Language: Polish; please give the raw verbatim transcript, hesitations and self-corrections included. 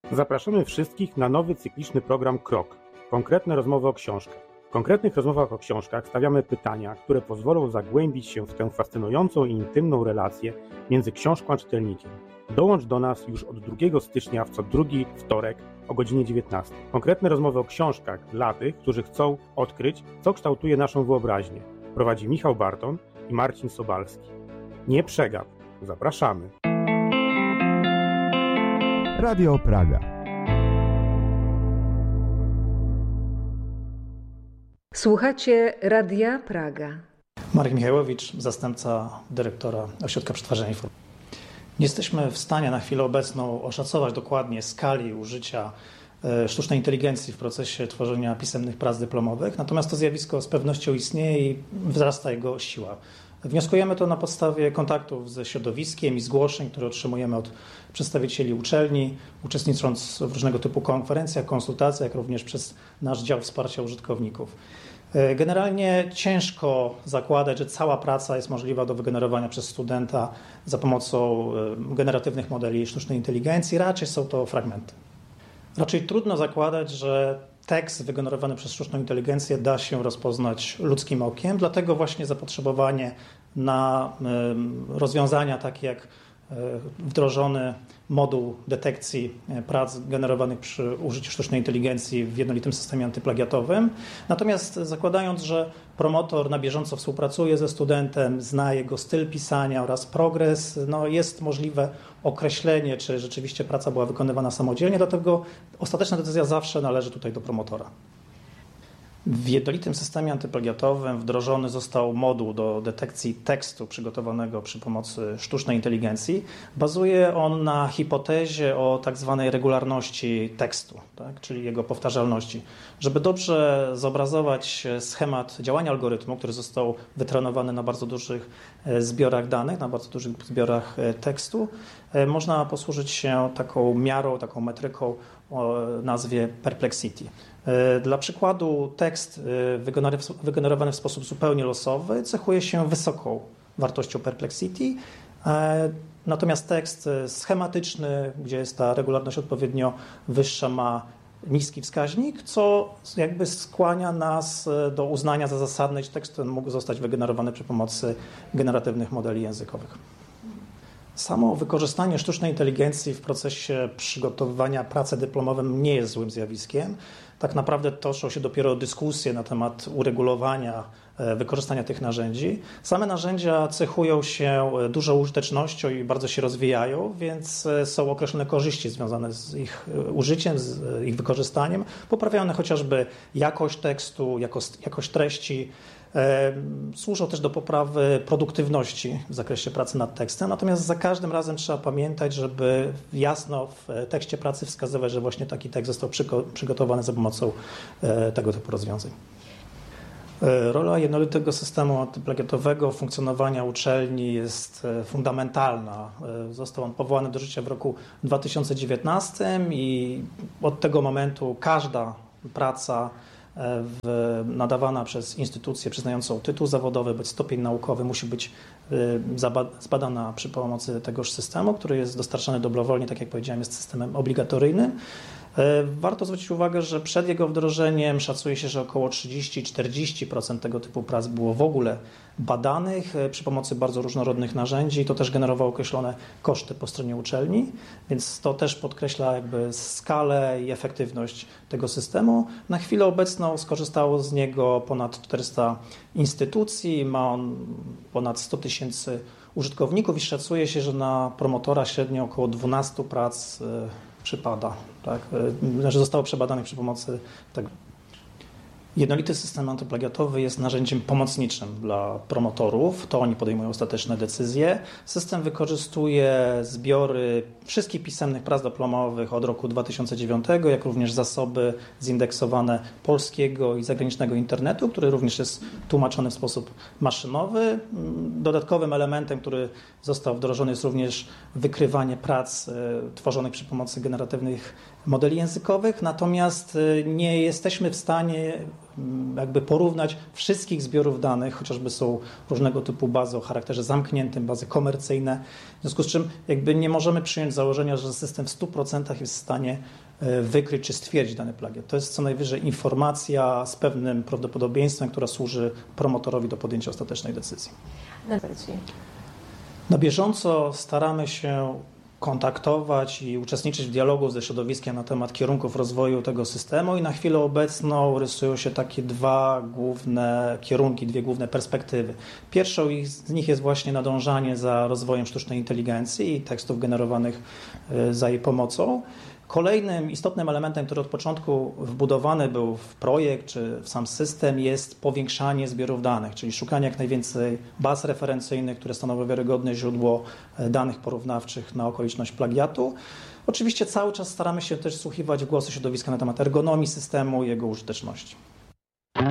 Zapraszamy wszystkich na nowy cykliczny program Krok. Konkretne rozmowy o książkach. W konkretnych rozmowach o książkach stawiamy pytania, które pozwolą zagłębić się w tę fascynującą i intymną relację między książką a czytelnikiem. Dołącz do nas już od drugiego stycznia w co drugi wtorek o godzinie dziewiętnastej. Konkretne rozmowy o książkach dla tych, którzy chcą odkryć, co kształtuje naszą wyobraźnię. Prowadzi Michał Barton i Marcin Sobalski. Nie przegap. Zapraszamy. Radio Praga. Słuchacie Radia Praga. Marek Michałowicz, zastępca dyrektora Ośrodka Przetwarzania Informacji. Nie jesteśmy w stanie na chwilę obecną oszacować dokładnie skali użycia sztucznej inteligencji w procesie tworzenia pisemnych prac dyplomowych, natomiast to zjawisko z pewnością istnieje i wzrasta jego siła. Wnioskujemy to na podstawie kontaktów ze środowiskiem i zgłoszeń, które otrzymujemy od przedstawicieli uczelni, uczestnicząc w różnego typu konferencjach, konsultacjach, jak również przez nasz dział wsparcia użytkowników. Generalnie ciężko zakładać, że cała praca jest możliwa do wygenerowania przez studenta za pomocą generatywnych modeli sztucznej inteligencji. Raczej są to fragmenty. Raczej trudno zakładać, że tekst wygenerowany przez sztuczną inteligencję da się rozpoznać ludzkim okiem, dlatego właśnie zapotrzebowanie na rozwiązania takie jak wdrożony moduł detekcji prac generowanych przy użyciu sztucznej inteligencji w jednolitym systemie antyplagiatowym. Natomiast zakładając, że promotor na bieżąco współpracuje ze studentem, zna jego styl pisania oraz progres, no jest możliwe określenie, czy rzeczywiście praca była wykonywana samodzielnie, dlatego ostateczna decyzja zawsze należy tutaj do promotora. W jednolitym systemie antyplagiatowym wdrożony został moduł do detekcji tekstu przygotowanego przy pomocy sztucznej inteligencji. Bazuje on na hipotezie o tak zwanej regularności tekstu, tak, czyli jego powtarzalności. Żeby dobrze zobrazować schemat działania algorytmu, który został wytrenowany na bardzo dużych zbiorach danych, na bardzo dużych zbiorach tekstu, można posłużyć się taką miarą, taką metryką o nazwie Perplexity. Dla przykładu tekst wygenerowany w sposób zupełnie losowy cechuje się wysoką wartością Perplexity, natomiast tekst schematyczny, gdzie jest ta regularność odpowiednio wyższa, ma niski wskaźnik, co jakby skłania nas do uznania za zasadne, że tekst ten mógł zostać wygenerowany przy pomocy generatywnych modeli językowych. Samo wykorzystanie sztucznej inteligencji w procesie przygotowywania pracy dyplomowym nie jest złym zjawiskiem. Tak naprawdę toczą się dopiero dyskusje na temat uregulowania wykorzystania tych narzędzi. Same narzędzia cechują się dużą użytecznością i bardzo się rozwijają, więc są określone korzyści związane z ich użyciem, z ich wykorzystaniem. Poprawiają one chociażby jakość tekstu, jakość, jakość treści. Służą też do poprawy produktywności w zakresie pracy nad tekstem, natomiast za każdym razem trzeba pamiętać, żeby jasno w tekście pracy wskazywać, że właśnie taki tekst został przygotowany za pomocą tego typu rozwiązań. Rola jednolitego systemu antyplagiatowego funkcjonowania uczelni jest fundamentalna. Został on powołany do życia w roku dwa tysiące dziewiętnastym i od tego momentu każda praca W, nadawana przez instytucję przyznającą tytuł zawodowy bądź stopień naukowy musi być zbadana przy pomocy tegoż systemu, który jest dostarczany dobrowolnie, tak jak powiedziałem, jest systemem obligatoryjnym. Warto zwrócić uwagę, że przed jego wdrożeniem szacuje się, że około trzydzieści do czterdziestu procent tego typu prac było w ogóle badanych przy pomocy bardzo różnorodnych narzędzi. To też generowało określone koszty po stronie uczelni, więc to też podkreśla jakby skalę i efektywność tego systemu. Na chwilę obecną skorzystało z niego ponad czterysta instytucji, ma on ponad sto tysięcy użytkowników i szacuje się, że na promotora średnio około dwunastu prac przypada, tak? Znaczy zostało przebadanych przy pomocy tego. Jednolity system antyplagiatowy jest narzędziem pomocniczym dla promotorów, to oni podejmują ostateczne decyzje. System wykorzystuje zbiory wszystkich pisemnych prac dyplomowych od roku dwa tysiące dziewiątego, jak również zasoby zindeksowane polskiego i zagranicznego internetu, który również jest tłumaczony w sposób maszynowy. Dodatkowym elementem, który został wdrożony, jest również wykrywanie prac tworzonych przy pomocy generatywnych modeli językowych, natomiast nie jesteśmy w stanie jakby porównać wszystkich zbiorów danych, chociażby są różnego typu bazy o charakterze zamkniętym, bazy komercyjne, w związku z czym jakby nie możemy przyjąć założenia, że system w stu procentach jest w stanie wykryć czy stwierdzić dany plagiat. To jest co najwyżej informacja z pewnym prawdopodobieństwem, która służy promotorowi do podjęcia ostatecznej decyzji. Na bieżąco staramy się kontaktować i uczestniczyć w dialogu ze środowiskiem na temat kierunków rozwoju tego systemu i na chwilę obecną rysują się takie dwa główne kierunki, dwie główne perspektywy. Pierwszą z nich jest właśnie nadążanie za rozwojem sztucznej inteligencji i tekstów generowanych za jej pomocą. Kolejnym istotnym elementem, który od początku wbudowany był w projekt czy w sam system, jest powiększanie zbiorów danych, czyli szukanie jak najwięcej baz referencyjnych, które stanowią wiarygodne źródło danych porównawczych na okoliczność plagiatu. Oczywiście cały czas staramy się też wsłuchiwać w głosy środowiska na temat ergonomii systemu i jego użyteczności.